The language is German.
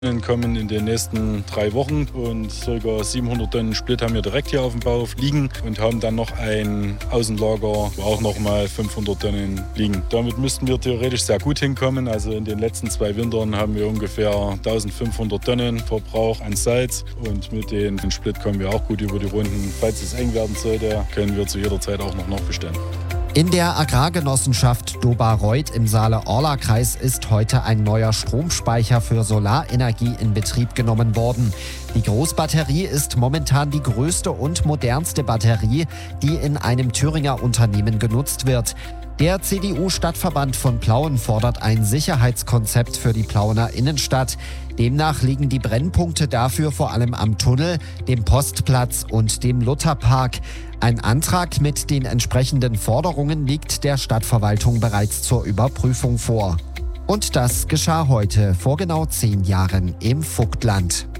Kommen in den nächsten 3 Wochen und ca. 700 Tonnen Split haben wir direkt hier auf dem Bau liegen und haben dann noch ein Außenlager, wo auch nochmal 500 Tonnen liegen. Damit müssten wir theoretisch sehr gut hinkommen. Also in den letzten 2 Wintern haben wir ungefähr 1500 Tonnen Verbrauch an Salz und mit den Split kommen wir auch gut über die Runden. Falls es eng werden sollte, können wir zu jeder Zeit auch noch nachbestellen. In der Agrargenossenschaft Dobareuth im Saale-Orla-Kreis ist heute ein neuer Stromspeicher für Solarenergie in Betrieb genommen worden. Die Großbatterie ist momentan die größte und modernste Batterie, die in einem Thüringer Unternehmen genutzt wird. Der CDU-Stadtverband von Plauen fordert ein Sicherheitskonzept für die Plauener Innenstadt. Demnach liegen die Brennpunkte dafür vor allem am Tunnel, dem Postplatz und dem Lutherpark. Ein Antrag mit den entsprechenden Forderungen liegt der Stadtverwaltung bereits zur Überprüfung vor. Und das geschah heute vor genau 10 Jahren im Vogtland.